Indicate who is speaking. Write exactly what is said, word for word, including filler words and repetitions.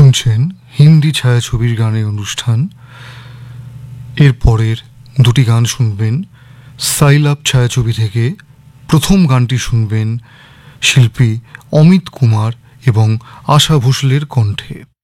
Speaker 1: শুনছেন হিন্দি ছায়াছবির গানের অনুষ্ঠান। এর পরের দুটি গান শুনবেন সাইল আপ ছায়াছবি থেকে। প্রথম গানটি শুনবেন শিল্পী অমিত কুমার এবং আশা ভোসলের কণ্ঠে।